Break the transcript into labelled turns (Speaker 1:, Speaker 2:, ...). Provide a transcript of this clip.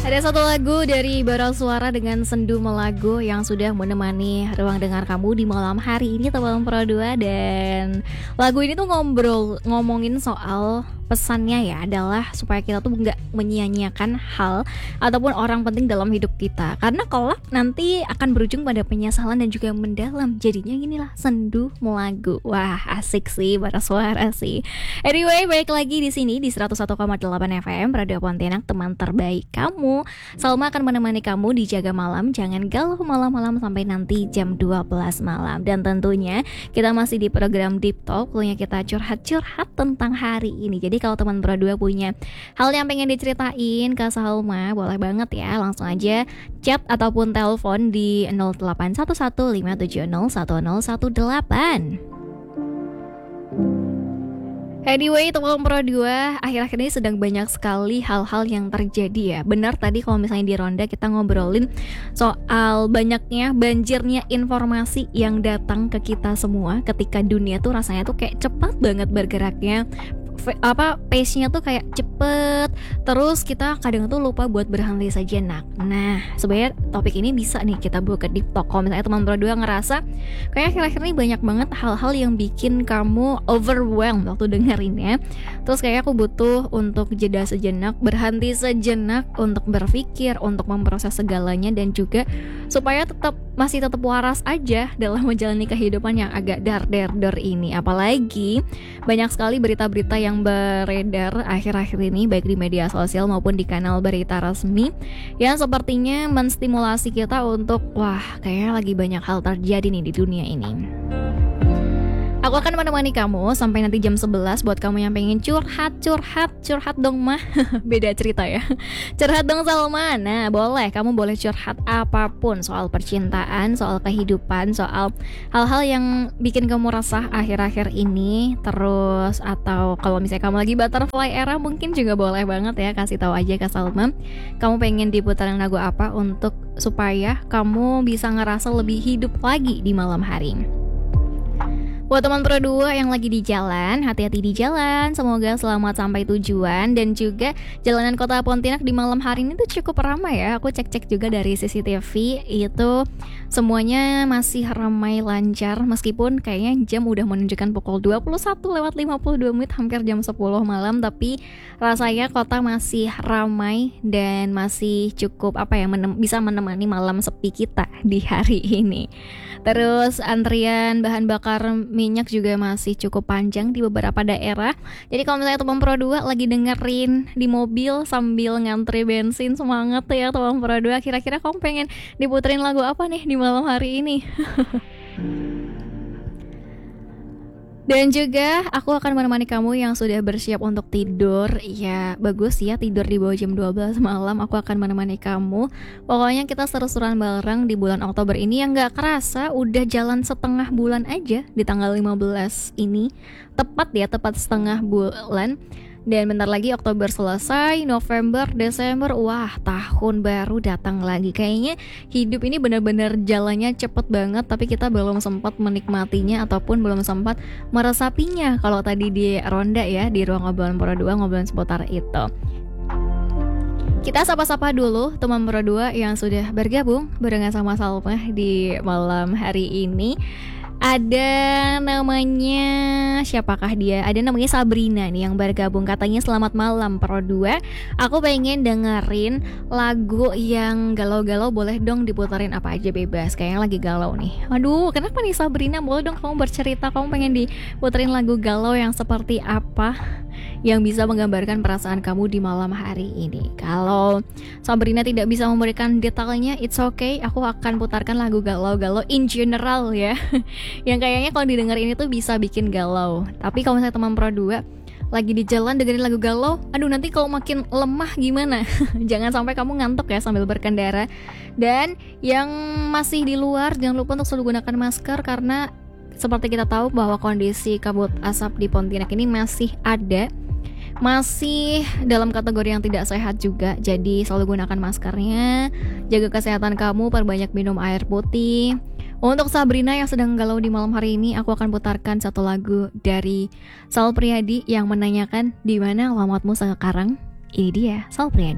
Speaker 1: Ada satu lagu dari Bara Suara dengan Sendu Melagu yang sudah menemani ruang dengar kamu di malam hari ini, teman Pro 2. Dan lagu ini tuh ngomongin soal pesannya ya adalah supaya kita tuh nggak menyia-nyiakan hal ataupun orang penting dalam hidup kita, karena kelak nanti akan berujung pada penyesalan dan juga mendalam. Jadinya inilah Sendu Melagu. Wah, asik sih Bara Suara sih. Anyway, balik lagi di sini di 101,8 FM Radio Pontianak, teman terbaik kamu. Salma akan menemani kamu di Jaga Malam. Jangan galau malam-malam sampai nanti jam 12 malam. Dan tentunya kita masih di program Deep Talk, punya kita curhat-curhat tentang hari ini. Jadi kalau teman Pro 2 punya hal yang pengen diceritain ke Salma, boleh banget ya, langsung aja chat ataupun telepon di 081157010118. Anyway, teman Pro 2, akhir-akhir ini sedang banyak sekali hal-hal yang terjadi ya. Benar tadi kalau misalnya di Ronda kita ngobrolin soal banjirnya informasi yang datang ke kita semua ketika dunia tuh rasanya tuh kayak cepat banget bergeraknya. Pace-nya tuh kayak cepet, terus kita kadang tuh lupa buat berhenti sejenak. Nah, sebenarnya topik ini bisa nih kita buat ke Deep Talk. Kalau misalnya teman Pro 2 ngerasa kayak akhir-akhir ini banyak banget hal-hal yang bikin kamu overwhelmed waktu dengerinnya, terus kayak aku butuh untuk jeda sejenak, berhenti sejenak untuk berpikir, untuk memproses segalanya, dan juga supaya masih tetap waras aja dalam menjalani kehidupan yang agak dar-der ini. Apalagi banyak sekali berita-berita yang beredar akhir-akhir ini baik di media sosial maupun di kanal berita resmi yang sepertinya menstimulasi kita untuk wah, kayaknya lagi banyak hal terjadi nih di dunia ini. Aku akan menemani kamu sampai nanti jam 11 buat kamu yang pengen curhat dong mah. Beda cerita ya. Curhat dong Salma. Nah, kamu boleh curhat apapun, soal percintaan, soal kehidupan, soal hal-hal yang bikin kamu resah akhir-akhir ini. Terus atau kalau misalnya kamu lagi butterfly era, mungkin juga boleh banget ya, kasih tahu aja ke Salma. Kamu pengen diputarin lagu apa untuk supaya kamu bisa ngerasa lebih hidup lagi di malam hari. Buat teman Pro 2 yang lagi di jalan, hati-hati di jalan, semoga selamat sampai tujuan. Dan juga jalanan kota Pontianak di malam hari ini tuh cukup ramai ya. Aku cek-cek juga dari CCTV, itu semuanya masih ramai lancar, meskipun kayaknya jam udah menunjukkan pukul 21:52, hampir jam 10 malam. Tapi rasanya kota masih ramai dan masih cukup bisa menemani malam sepi kita di hari ini. Terus antrian bahan bakar minyak juga masih cukup panjang di beberapa daerah. Jadi kalau misalnya teman Pro 2 lagi dengerin di mobil sambil ngantri bensin, semangat ya teman Pro 2. Kira-kira kamu pengen diputerin lagu apa nih di malam hari ini? Dan juga aku akan menemani kamu yang sudah bersiap untuk tidur. Ya bagus ya, tidur di bawah jam 12 malam. Aku akan menemani kamu. Pokoknya kita seru-seruan bareng di bulan Oktober ini yang gak kerasa udah jalan setengah bulan aja di tanggal 15 ini. Tepat setengah bulan. Dan bentar lagi Oktober selesai, November, Desember, wah tahun baru datang lagi. Kayaknya hidup ini benar-benar jalannya cepet banget, tapi kita belum sempat menikmatinya ataupun belum sempat meresapinya. Kalau tadi di Ronda ya, di ruang obrolan Pro 2 ngobrolin seputar itu. Kita sapa-sapa dulu teman Pro 2 yang sudah bergabung barengan sama Salma di malam hari ini. Ada namanya, siapakah dia? Ada namanya Sabrina nih yang bergabung. Katanya selamat malam Pro 2. Aku pengen dengerin lagu yang galau-galau, boleh dong diputerin apa aja bebas. Kayaknya lagi galau nih. Aduh, kenapa nih Sabrina? Boleh dong kamu bercerita, kamu pengen diputerin lagu galau yang seperti apa yang bisa menggambarkan perasaan kamu di malam hari ini. Kalau Sabrina tidak bisa memberikan detailnya, it's okay. Aku akan putarkan lagu galau-galau in general ya. Yang kayaknya kalau didengar ini tuh bisa bikin galau. Tapi kalau misalnya teman Pro 2 lagi di jalan dengerin lagu galau, aduh nanti kalau makin lemah gimana? Jangan sampai kamu ngantuk ya sambil berkendara. Dan yang masih di luar, jangan lupa untuk selalu gunakan masker, karena seperti kita tahu bahwa kondisi kabut asap di Pontianak ini masih ada, masih dalam kategori yang tidak sehat juga. Jadi selalu gunakan maskernya, jaga kesehatan kamu, perbanyak minum air putih. Untuk Sabrina yang sedang galau di malam hari ini, aku akan putarkan satu lagu dari Sal Priadi yang menanyakan di mana alamatmu sekarang. Ini dia Sal Priadi.